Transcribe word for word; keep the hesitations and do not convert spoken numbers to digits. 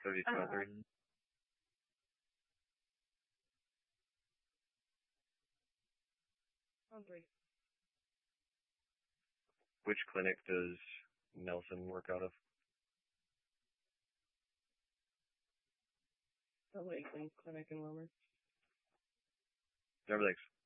thirty-two oh three. Um, on three. Which clinic does Nelson work out of? The Lakeland Clinic in Wilmer. Everything's